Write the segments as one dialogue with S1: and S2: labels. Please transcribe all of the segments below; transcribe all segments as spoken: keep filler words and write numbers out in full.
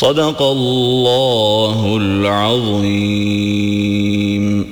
S1: Sadakallahul azim.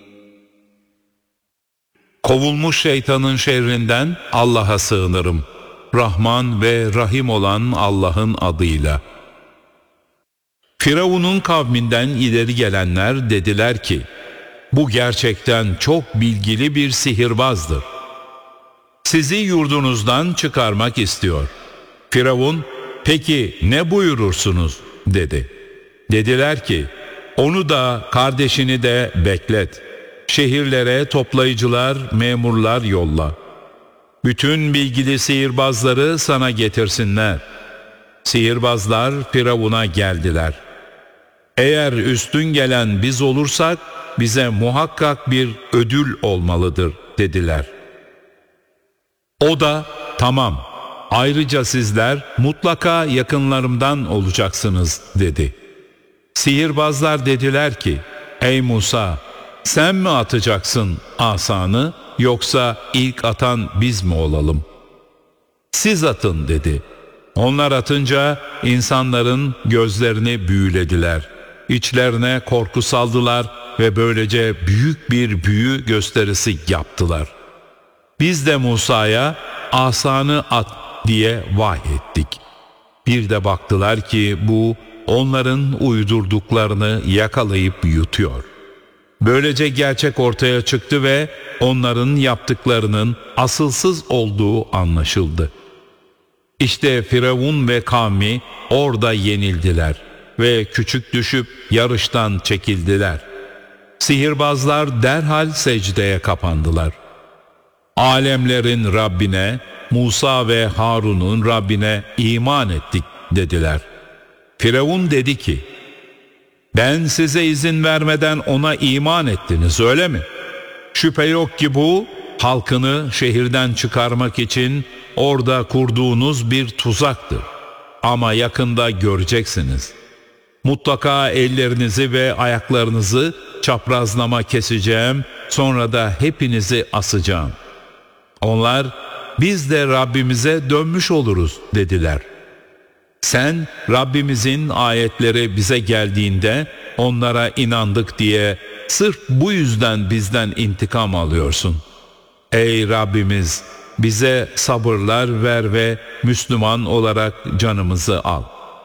S2: Kovulmuş şeytanın şerrinden Allah'a sığınırım. Rahman ve Rahim olan Allah'ın adıyla. Firavun'un kavminden ileri gelenler dediler ki, bu gerçekten çok bilgili bir sihirbazdır. Sizi yurdunuzdan çıkarmak istiyor. Firavun, peki ne buyurursunuz dedi. Dediler ki, onu da kardeşini de beklet. Şehirlere toplayıcılar, memurlar yolla. Bütün bilgili sihirbazları sana getirsinler. Sihirbazlar Firavun'a geldiler. Eğer üstün gelen biz olursak bize muhakkak bir ödül olmalıdır dediler. O da tamam, ayrıca sizler mutlaka yakınlarımdan olacaksınız dedi. Sihirbazlar dediler ki, ey Musa, sen mi atacaksın asanı yoksa ilk atan biz mi olalım? Siz atın dedi. Onlar atınca insanların gözlerini büyülediler. İçlerine korku saldılar ve böylece büyük bir büyü gösterisi yaptılar. Biz de Musa'ya asanı at diye vahyettik. Bir de baktılar ki bu onların uydurduklarını yakalayıp yutuyor. Böylece gerçek ortaya çıktı ve onların yaptıklarının asılsız olduğu anlaşıldı. İşte Firavun ve kavmi orada yenildiler ve küçük düşüp yarıştan çekildiler. Sihirbazlar derhal secdeye kapandılar. Alemlerin Rabbine, Musa ve Harun'un Rabbine iman ettik dediler. Firavun dedi ki, ben size izin vermeden ona iman ettiniz öyle mi? Şüphe yok ki bu, halkını şehirden çıkarmak için orada kurduğunuz bir tuzaktır. Ama yakında göreceksiniz. Mutlaka ellerinizi ve ayaklarınızı çaprazlama keseceğim, sonra da hepinizi asacağım. Onlar, biz de Rabbimize dönmüş oluruz dediler. Sen Rabbimizin ayetleri bize geldiğinde onlara inandık diye sırf bu yüzden bizden intikam alıyorsun. Ey Rabbimiz, bize sabırlar ver ve Müslüman olarak canımızı al.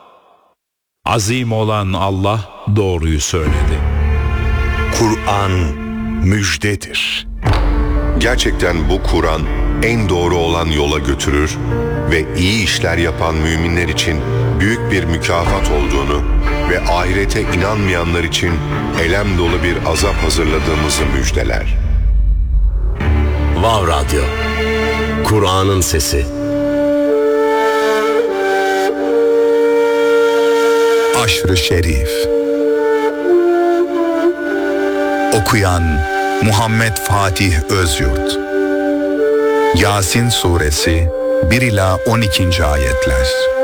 S2: Azim olan Allah doğruyu söyledi.
S3: Kur'an müjdedir.
S4: Gerçekten bu Kur'an en doğru olan yola götürür ve iyi işler yapan müminler için büyük bir mükafat olduğunu ve ahirete inanmayanlar için elem dolu bir azap hazırladığımızı müjdeler.
S3: Vav Radyo, Kur'an'ın sesi. Aşr-ı Şerif. Okuyan Muhammed Fatih Özyurt. Yasin Suresi bir ila on ikinci ayetler.